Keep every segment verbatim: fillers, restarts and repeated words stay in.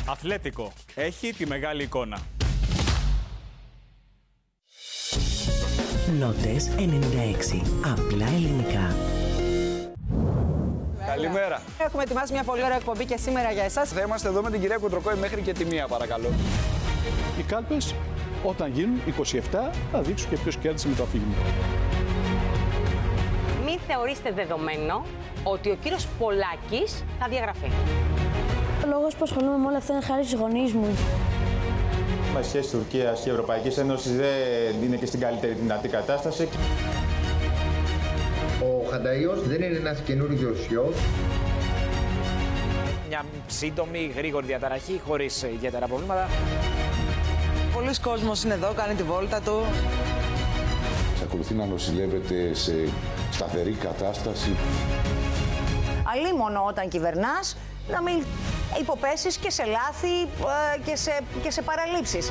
Αθλέτικο. Έχει τη μεγάλη εικόνα. Νότες ενενήντα έξι. Απλά ελληνικά. Καλημέρα. Έχουμε ετοιμάσει μια πολύ ωραία εκπομπή και σήμερα για εσάς. Θα είμαστε εδώ με την κυρία Κοντροκόη μέχρι και τη μία, παρακαλώ. Οι κάλπες, όταν γίνουν είκοσι επτά, θα δείξουν και ποιος κέρδισε με το αφήγημα. Μην θεωρήστε δεδομένο ότι ο κύριος Πολάκης θα διαγραφεί. Ο λόγος που ασχολούμαι με όλα αυτά είναι χάρη στους γονείς μου. Η σχέση Τουρκίας και Ευρωπαϊκής Ένωσης δεν είναι και στην καλύτερη δυνατή κατάσταση. Ο Χανταΐος δεν είναι ένας καινούριος γιος. Μια σύντομη, γρήγορη διαταραχή, χωρίς ιδιαίτερα προβλήματα. Πολλοί κόσμος είναι εδώ, κάνει τη βόλτα του. Ακολουθεί να νοσηλεύεται σε σταθερή κατάσταση. Αλίμονο όταν κυβερνάς, να μην υποπέσεις και σε λάθη και σε, και σε παραλήψεις.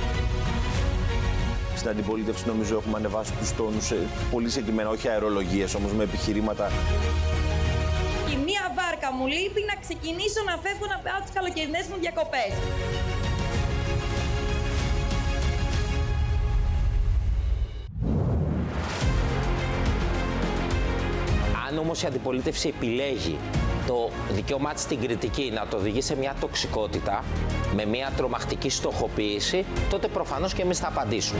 Στην αντιπολίτευση νομίζω έχουμε ανεβάσει τους τόνους πολύ συγκεκριμένα, όχι αερολογίες όμως, με επιχειρήματα. Η μία βάρκα μου λείπει να ξεκινήσω να φεύγω να πάω τις καλοκαιρινές μου διακοπές. Αν όμως η αντιπολίτευση επιλέγει το δικαίωμά της στην κριτική να το οδηγεί σε μια τοξικότητα, με μια τρομακτική στοχοποίηση, τότε προφανώς και εμείς θα απαντήσουμε.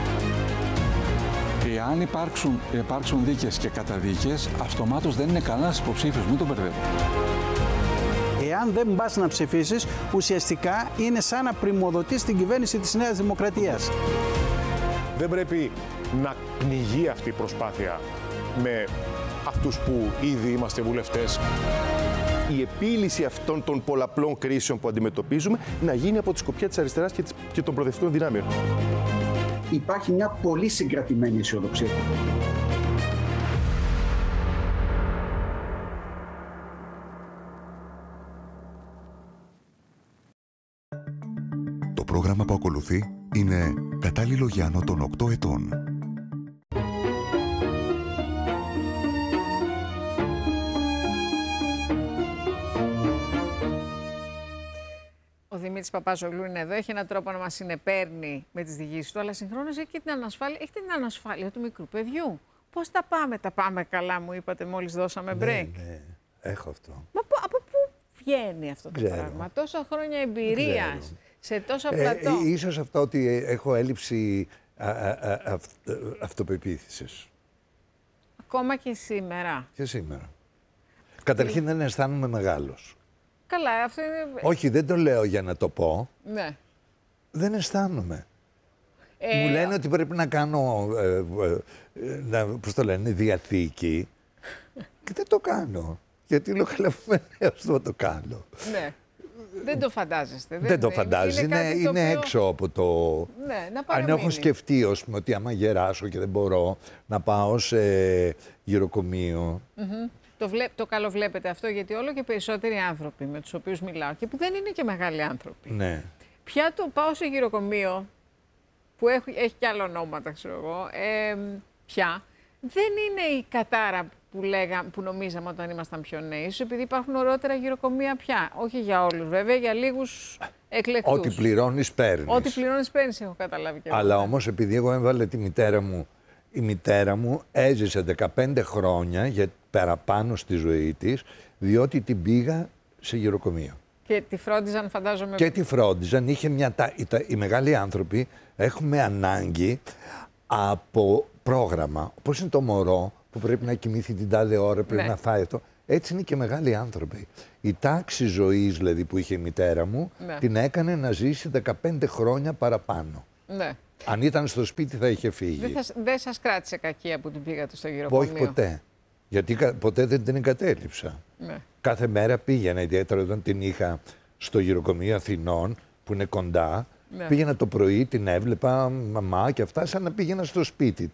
Εάν υπάρξουν, υπάρξουν δίκες και καταδίκες, αυτομάτως δεν είναι κανένας υποψήφιος, μην τον μπερδεύω. Εάν δεν πας να ψηφίσεις, ουσιαστικά είναι σαν να πριμοδοτείς την κυβέρνηση της Νέας Δημοκρατίας. Δεν πρέπει να πνιγεί αυτή η προσπάθεια με αυτούς που ήδη είμαστε βουλευτές. Η επίλυση αυτών των πολλαπλών κρίσεων που αντιμετωπίζουμε να γίνει από τη σκοπιά της αριστεράς και των προοδευτικών δυνάμεων. Υπάρχει μια πολύ συγκρατημένη αισιοδοξία. Το πρόγραμμα που ακολουθεί είναι κατάλληλο για άνω των οκτώ ετών. Ο Δημήτρης Παπαζογλού είναι εδώ, έχει έναν τρόπο να μας συνεπέρνει με τις διηγήσεις του, αλλά συγχρόνως έχει και την ανασφάλεια, έχει την ανασφάλεια του μικρού παιδιού. Πώς τα πάμε, τα πάμε καλά, μου είπατε μόλις δώσαμε break. Ναι, ναι, έχω αυτό. Μα από πού βγαίνει αυτό το Ξέρω. πράγμα, τόσα χρόνια εμπειρίας, σε τόσα ε, πλατό. Ε, ίσως αυτό ότι έχω έλλειψη α, α, α, α, αυτοπεποίθησης. Ακόμα και σήμερα. Και σήμερα. Καταρχήν δεν αισθάνομαι μεγάλος. Καλά, αυτό είναι... Όχι, δεν το λέω για να το πω. Ναι. Δεν αισθάνομαι. Ε... Μου λένε ότι πρέπει να κάνω, ε, ε, να, πώς το λένε, διαθήκη. Και δεν το κάνω. Γιατί λέω χαλαφμένος να το κάνω. Ναι. Δεν το φαντάζεστε. Δεν, δεν το φαντάζεσαι. Είναι, είναι, είναι οποίο... έξω από το... Ναι, να αν έχω σκεφτεί, ως πούμε, ότι άμα γεράσω και δεν μπορώ να πάω σε γυροκομείο... Mm-hmm. Το, βλέ... το καλοβλέπετε αυτό, γιατί όλο και περισσότεροι άνθρωποι με τους οποίους μιλάω και που δεν είναι και μεγάλοι άνθρωποι. Ναι. Πια το πάω σε γυροκομείο, που έχει, έχει και άλλα ονόματα, ξέρω εγώ, ε, πια δεν είναι η κατάρα που, λέγα, που νομίζαμε όταν ήμασταν πιο νέοι. Ίσως επειδή υπάρχουν ωραιότερα γυροκομεία πια. Όχι για όλους, βέβαια, για λίγους εκλεκτούς. Ό,τι πληρώνεις παίρνεις. Ό,τι πληρώνεις παίρνεις, έχω καταλάβει και εγώ. Αλλά όμως, επειδή εγώ έβαλε τη μητέρα μου, η μητέρα μου έζησε δεκαπέντε χρόνια για παραπάνω στη ζωή της, διότι την πήγα σε γυροκομείο. Και τη φρόντιζαν, φαντάζομαι. Και τη φρόντιζαν. Είχε μια, τα, οι, τα, οι μεγάλοι άνθρωποι έχουμε ανάγκη από πρόγραμμα. Όπως είναι το μωρό που πρέπει να κοιμηθεί την τάδε ώρα, πρέπει ναι. να φάει αυτό. Έτσι είναι και μεγάλοι άνθρωποι. Η τάξη ζωής δηλαδή που είχε η μητέρα μου, ναι. την έκανε να ζήσει δεκαπέντε χρόνια παραπάνω. Ναι. Αν ήταν στο σπίτι θα είχε φύγει. Δεν, θα, δεν σας κράτησε κακία που την πήγατε στο γυροκομείο. Όχι ποτέ. Γιατί ποτέ δεν την εγκατέλειψα. Ναι. Κάθε μέρα πήγαινα, ιδιαίτερα όταν την είχα στο γυροκομείο Αθηνών, που είναι κοντά. Ναι. Πήγαινα το πρωί, την έβλεπα, μαμά και αυτά, σαν να πήγαινα στο σπίτι.